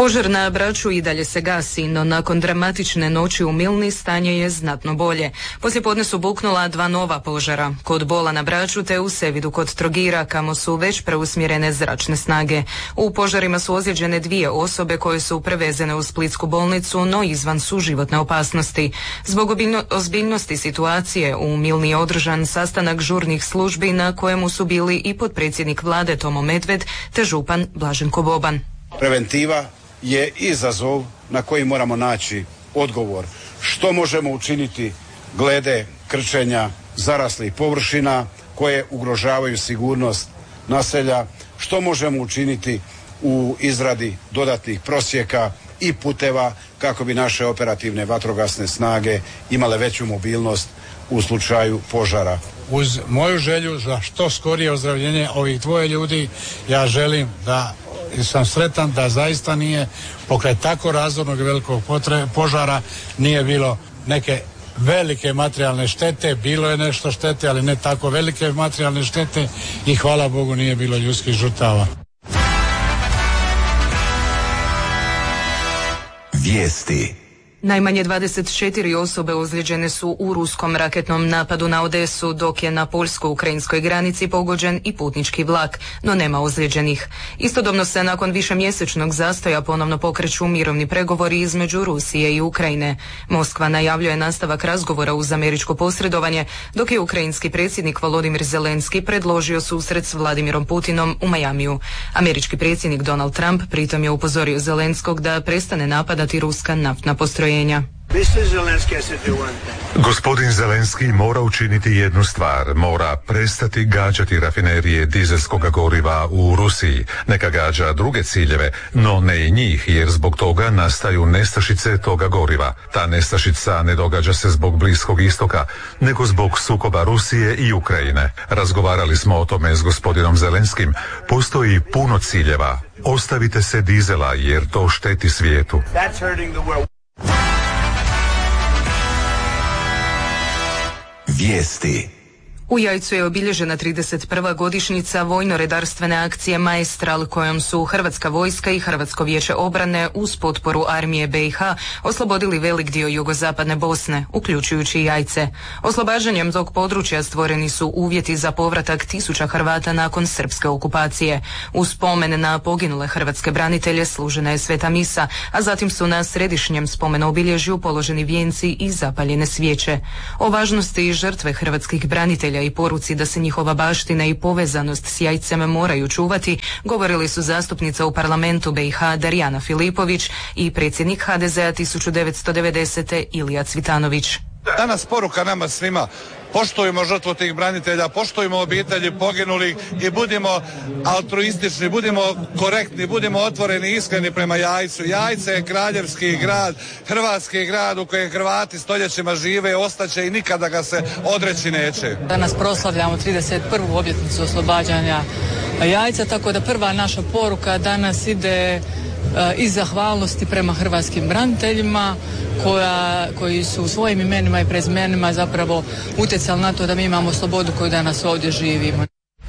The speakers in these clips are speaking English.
Požar na Braču i dalje se gasi, no nakon dramatične noći u Milni stanje je znatno bolje. Poslijepodne su buknula 2 nova požara, kod Bola na Braču te u Sevidu kod Trogira, kamo su već preusmjerene zračne snage. U požarima su ozlijeđene 2 osobe koje su prevezene u splitsku bolnicu, no izvan su životne opasnosti. Zbog ozbiljnosti situacije u Milni je održan sastanak žurnih službi na kojemu su bili i potpredsjednik vlade Tomo Medved te župan Blaženko Boban. Preventiva je izazov na koji moramo naći odgovor. Što možemo učiniti glede krčenja zaraslih površina koje ugrožavaju sigurnost naselja, što možemo učiniti u izradi dodatnih prosjeka i puteva kako bi naše operativne vatrogasne snage imale veću mobilnost u slučaju požara. Uz moju želju za što skorije ozdravljenje ovih 2 ljudi, ja želim da sam sretan da zaista nije pokraj tako razornog i velikog požara nije bilo neke velike materijalne štete. Bilo je nešto štete, ali ne tako velike materijalne štete i hvala Bogu nije bilo ljudskih žrtava. Vijesti. Najmanje 24 osobe ozlijeđene su u ruskom raketnom napadu na Odesu, dok je na poljsko-ukrajinskoj granici pogođen i putnički vlak, no nema ozlijeđenih. Istodobno se nakon višemjesečnog zastoja ponovno pokreću mirovni pregovori između Rusije i Ukrajine. Moskva najavljuje nastavak razgovora uz američko posredovanje, dok je ukrajinski predsjednik Volodimir Zelenski predložio susret s Vladimirom Putinom u Majamiju. Američki predsjednik Donald Trump pritom je upozorio Zelenskog da prestane napadati ruska naftna postrojenja. Gospodin Zelenski mora učiniti jednu stvar, mora prestati gađati rafinerije dizelskoga goriva u Rusiji. Neka gađa druge ciljeve, no ne i njih, jer zbog toga nastaju nestašice toga goriva. Ta nestašica ne događa se zbog Bliskog istoka, nego zbog sukoba Rusije i Ukrajine. Razgovarali smo o tome s gospodinom Zelenskim. Postoji puno ciljeva. Ostavite se dizela, jer to šteti svijetu. Vijesti. U Jajcu je obilježena 31. godišnjica vojno-redarstvene akcije Maestral, kojom su Hrvatska vojska i Hrvatsko vijeće obrane uz potporu armije BiH oslobodili velik dio jugozapadne Bosne, uključujući i Jajce. Oslobađanjem tog područja stvoreni su uvjeti za povratak 1000 Hrvata nakon srpske okupacije. U spomen na poginule hrvatske branitelje služena je sveta misa, a zatim su na središnjem spomen-obilježju položeni vijenci i zapaljene svijeće. O važnosti i žrtve hrvatskih branitelja i poruci da se njihova baština i povezanost s Jajcem moraju čuvati govorili su zastupnica u parlamentu BiH Darijana Filipović i predsjednik HDZ-a 1990. Ilija Cvitanović. Danas poruka nama svima: poštujmo žrtvu tih branitelja, poštujmo obitelji poginulih i budimo altruistični, budimo korektni, budimo otvoreni i iskreni prema Jajcu. Jajce je kraljevski grad, hrvatski grad u kojem Hrvati stoljećima žive, ostaće i nikada ga se odreći neće. Danas proslavljamo 31. obljetnicu oslobađanja Jajca, tako da prva naša poruka danas ide iz zahvalnosti prema hrvatskim braniteljima koji su svojim imenima i prezimenima zapravo utjecali na to da mi imamo slobodu koju danas ovdje živimo.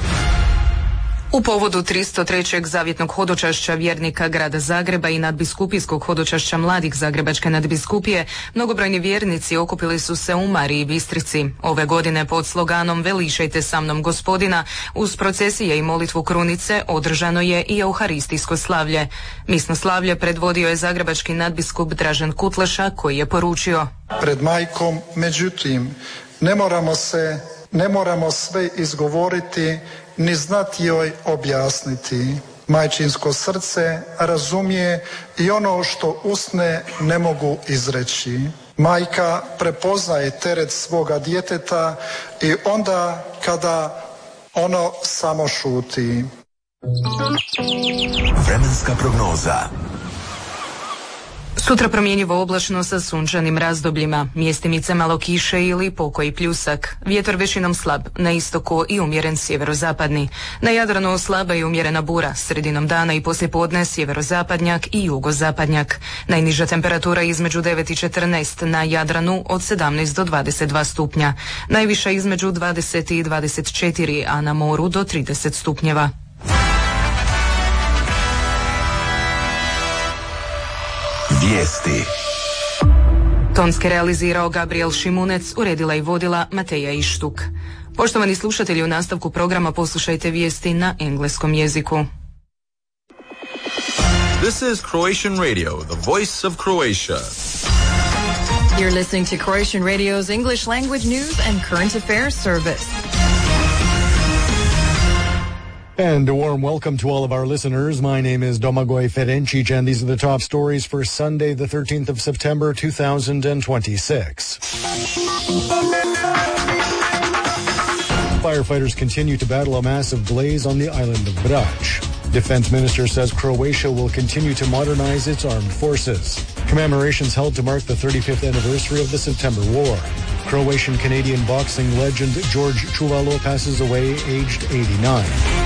U povodu 303. zavjetnog hodočašća vjernika grada Zagreba i nadbiskupijskog hodočašća mladih Zagrebačke nadbiskupije, mnogobrojni vjernici okupili su se u Mariji Bistrici. Ove godine pod sloganom Veličajte sa mnom Gospodina, uz procesije i molitvu krunice održano je i euharistijsko slavlje. Misno slavlje predvodio je zagrebački nadbiskup Dražen Kutleša, koji je poručio: Pred majkom, međutim, ne moramo sve izgovoriti ni znati joj objasniti. Majčinsko srce razumije i ono što usne ne mogu izreći. Majka prepoznaje teret svoga djeteta i onda kada ono samo šuti. Vremenska prognoza. Sutra promjenjivo oblačno sa sunčanim razdobljima, mjestimice malo kiše ili pokoji pljusak. Vjetar većinom slab, na istoku i umjeren sjeverozapadni. Na Jadranu slaba i umjerena bura, sredinom dana i poslijepodne sjeverozapadnjak i jugozapadnjak. Najniža temperatura između 9 i 14, na Jadranu od 17 do 22 stupnja. Najviša između 20 i 24, a na moru do 30 stupnjeva. Vijesti. Tonske realizirao Gabriel Šimunec, uredila i vodila Mateja Ištuk. Poštovani slušatelji, u nastavku programa poslušajte vijesti na engleskom jeziku. This is Croatian Radio, the voice of Croatia. You're listening to Croatian Radio's English language news and current affairs service. And a warm welcome to all of our listeners. My name is Domagoj Ferencic, and these are the top stories for Sunday, the 13th of September, 2026. Firefighters continue to battle a massive blaze on the island of Brač. Defense Minister says Croatia will continue to modernize its armed forces. Commemorations held to mark the 35th anniversary of the September War. Croatian-Canadian boxing legend George Čuvalo passes away aged 89.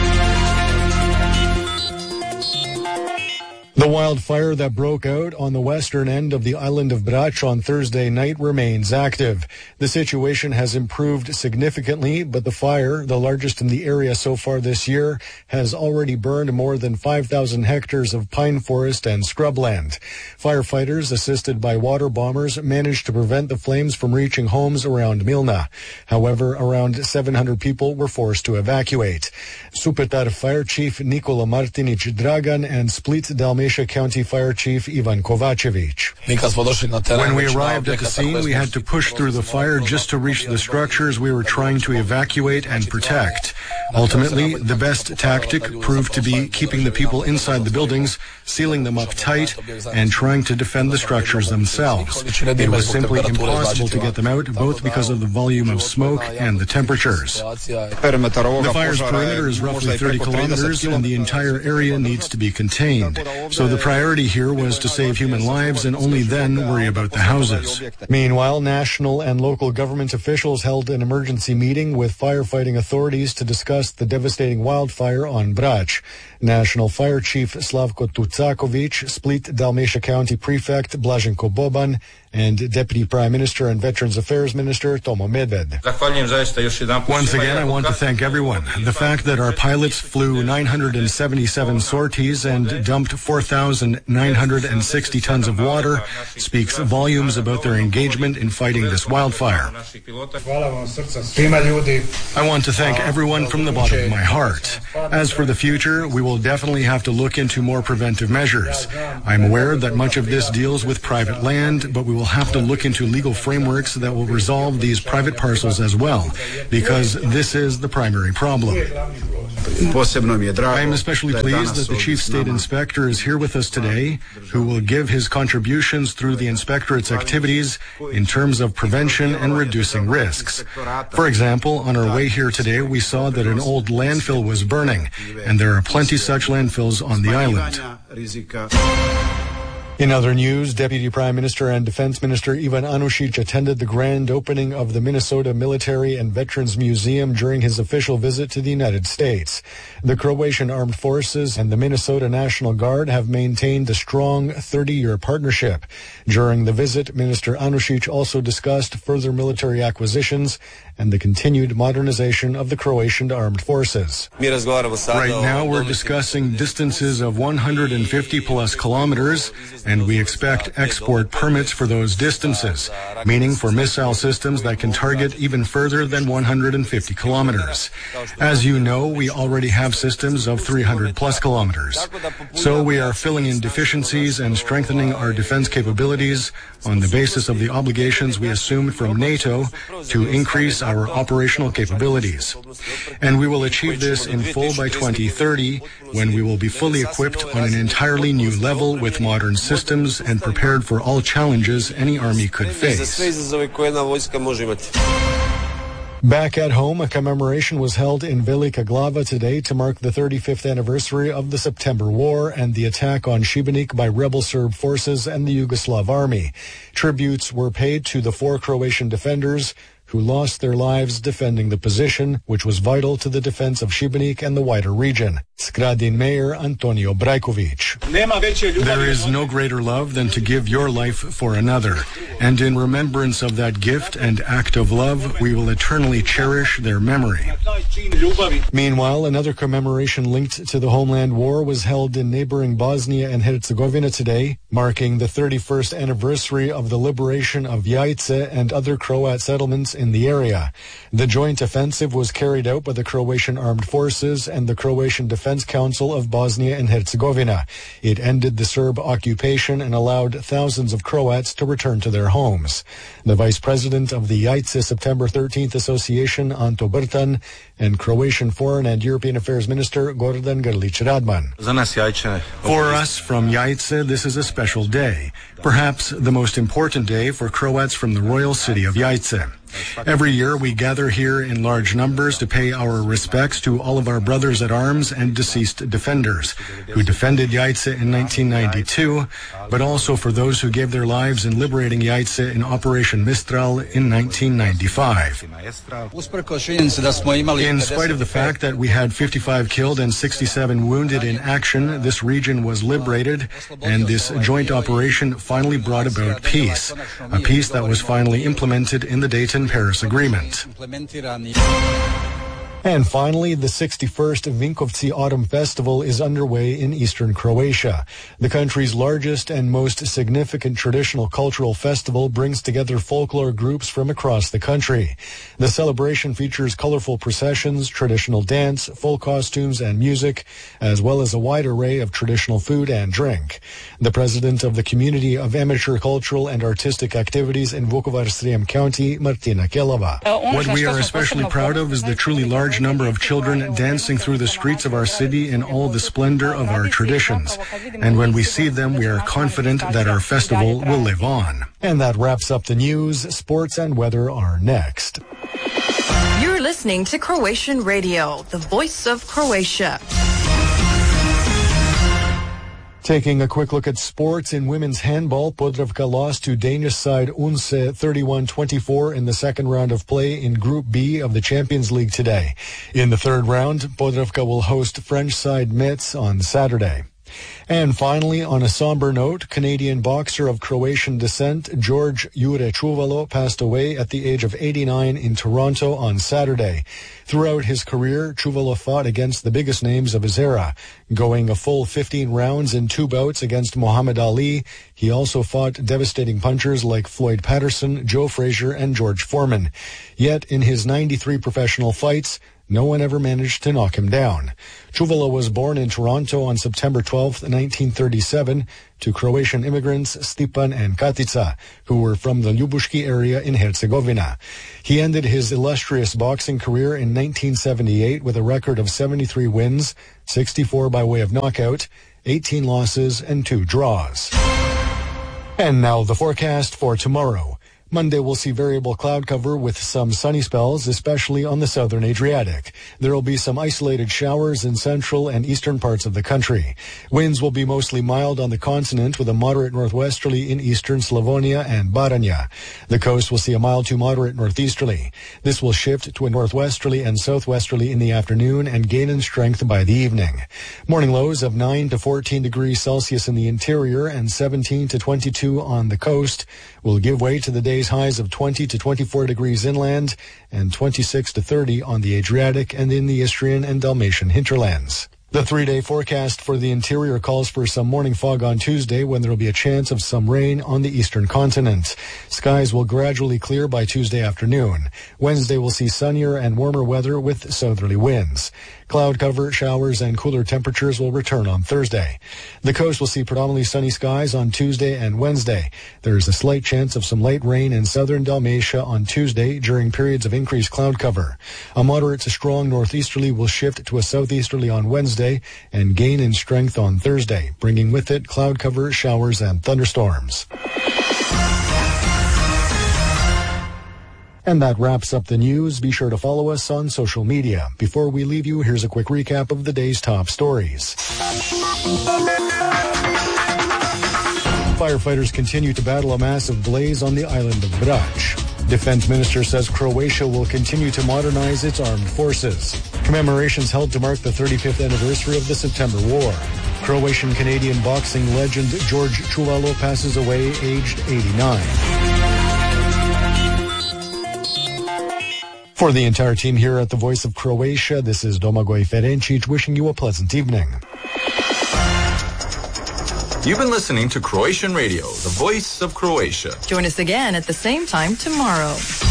The wildfire that broke out on the western end of the island of Brač on Thursday night remains active. The situation has improved significantly, but the fire, the largest in the area so far this year, has already burned more than 5,000 hectares of pine forest and scrubland. Firefighters, assisted by water bombers, managed to prevent the flames from reaching homes around Milna. However, around 700 people were forced to evacuate. Supetar Fire Chief Nikola Martinić Dragan and Split Dalmatia County Fire Chief Ivan Kovačević. When we arrived at the scene, we had to push through the fire just to reach the structures we were trying to evacuate and protect. Ultimately, the best tactic proved to be keeping the people inside the buildings, sealing them up tight, and trying to defend the structures themselves. It was simply impossible to get them out, both because of the volume of smoke and the temperatures. The fire's perimeter is roughly 30 kilometers, and the entire area needs to be contained. So the priority here was to save human lives and only then worry about the houses. Meanwhile, national and local government officials held an emergency meeting with firefighting authorities to discuss the devastating wildfire on Brač. National Fire Chief Slavko Tucaković, Split Dalmatia County Prefect Blaženko Boban, and Deputy Prime Minister and Veterans Affairs Minister Tomo Medved. Once again, I want to thank everyone. The fact that our pilots flew 977 sorties and dumped 4,960 tons of water speaks volumes about their engagement in fighting this wildfire. I want to thank everyone from the bottom of my heart. As for the future, we will definitely have to look into more preventive measures. I'm aware that much of this deals with private land, but we will have to look into legal frameworks that will resolve these private parcels as well, because this is the primary problem. I am especially pleased that the Chief State Inspector is here with us today, who will give his contributions through the Inspectorate's activities in terms of prevention and reducing risks. For example, on our way here today, we saw that an old landfill was burning, and there are plenty such landfills on the island. In other news, Deputy Prime Minister and Defense Minister Ivan Anušić attended the grand opening of the Minnesota Military and Veterans Museum during his official visit to the United States. The Croatian Armed Forces and the Minnesota National Guard have maintained a strong 30-year partnership. During the visit, Minister Anušić also discussed further military acquisitions and the continued modernization of the Croatian Armed Forces. Right now, we're discussing distances of 150 plus kilometers, and we expect export permits for those distances, meaning for missile systems that can target even further than 150 kilometers. As you know, we already have systems of 300 plus kilometers. So we are filling in deficiencies and strengthening our defense capabilities on the basis of the obligations we assumed from NATO to increase our operational capabilities. And we will achieve this in full by 2030, when we will be fully equipped on an entirely new level with modern systems and prepared for all challenges any army could face. Back at home, a commemoration was held in Velika Glava today to mark the 35th anniversary of the September War and the attack on Šibenik by rebel Serb forces and the Yugoslav army. Tributes were paid to the 4 Croatian defenders who lost their lives defending the position, which was vital to the defense of Šibenik and the wider region. Skradin Mayor Antonio Brajković. There is no greater love than to give your life for another. And in remembrance of that gift and act of love, we will eternally cherish their memory. Meanwhile, another commemoration linked to the homeland war was held in neighboring Bosnia and Herzegovina today, marking the 31st anniversary of the liberation of Jajce and other Croat settlements in the area. The joint offensive was carried out by the Croatian Armed Forces and the Croatian Defense Council of Bosnia and Herzegovina. It ended the Serb occupation and allowed thousands of Croats to return to their homes. The vice president of the Jajce September 13th Association, Anto Brtan, and Croatian Foreign and European Affairs Minister Gordan Grlić-Radman. For us from Jajce, this is a special day, perhaps the most important day for Croats from the royal city of Jajce. Every year we gather here in large numbers to pay our respects to all of our brothers at arms and deceased defenders who defended Jajce in 1992, but also for those who gave their lives in liberating Jajce in Operation Mistral in 1995. In spite of the fact that we had 55 killed and 67 wounded in action, this region was liberated, and this joint operation finally brought about peace, a peace that was finally implemented in the Dayton Paris Agreement. And finally, the 61st Vinkovci Autumn Festival is underway in eastern Croatia. The country's largest and most significant traditional cultural festival brings together folklore groups from across the country. The celebration features colorful processions, traditional dance, full costumes, and music, as well as a wide array of traditional food and drink. The president of the Community of Amateur Cultural and Artistic Activities in Vukovar-Srijem County, Martina Kelava. What we are especially proud of is the truly large number of children dancing through the streets of our city in all the splendor of our traditions. And when we see them, we are confident that our festival will live on. And that wraps up the news. Sports and weather are next. You're listening to Croatian Radio, the voice of Croatia. Taking a quick look at sports in women's handball, Podravka lost to Danish side Unse 31-24 in the second round of play in Group B of the Champions League today. In the third round, Podravka will host French side Metz on Saturday. And finally, on a somber note, Canadian boxer of Croatian descent George Jure Čuvalo passed away at the age of 89 in Toronto on Saturday. Throughout his career, Čuvalo fought against the biggest names of his era, going a full 15 rounds in 2 bouts against Muhammad Ali. He also fought devastating punchers like Floyd Patterson, Joe Frazier, and George Foreman. Yet in his 93 professional fights, no one ever managed to knock him down. Čuvalo was born in Toronto on September 12, 1937, to Croatian immigrants Stipan and Katica, who were from the Ljubuški area in Herzegovina. He ended his illustrious boxing career in 1978 with a record of 73 wins, 64 by way of knockout, 18 losses, and 2 draws. And now the forecast for tomorrow. Monday will see variable cloud cover with some sunny spells, especially on the southern Adriatic. There will be some isolated showers in central and eastern parts of the country. Winds will be mostly mild on the continent with a moderate northwesterly in eastern Slavonia and Baranja. The coast will see a mild to moderate northeasterly. This will shift to a northwesterly and southwesterly in the afternoon and gain in strength by the evening. Morning lows of 9 to 14 degrees Celsius in the interior and 17 to 22 on the coast will give way to the day's highs of 20 to 24 degrees inland and 26 to 30 on the Adriatic and in the Istrian and Dalmatian hinterlands. The 3-day forecast for the interior calls for some morning fog on Tuesday when there will be a chance of some rain on the eastern continent. Skies will gradually clear by Tuesday afternoon. Wednesday will see sunnier and warmer weather with southerly winds. Cloud cover, showers, and cooler temperatures will return on Thursday. The coast will see predominantly sunny skies on Tuesday and Wednesday. There is a slight chance of some light rain in southern Dalmatia on Tuesday during periods of increased cloud cover. A moderate to strong northeasterly will shift to a southeasterly on Wednesday and gain in strength on Thursday, bringing with it cloud cover, showers, and thunderstorms. And that wraps up the news. Be sure to follow us on social media. Before we leave you, here's a quick recap of the day's top stories. Firefighters continue to battle a massive blaze on the island of Brač. Defense minister says Croatia will continue to modernize its armed forces. Commemorations held to mark the 35th anniversary of the September War. Croatian-Canadian boxing legend George Chuvalo passes away aged 89. For the entire team here at the Voice of Croatia, this is Domagoj Ferencic wishing you a pleasant evening. You've been listening to Croatian Radio, the Voice of Croatia. Join us again at the same time tomorrow.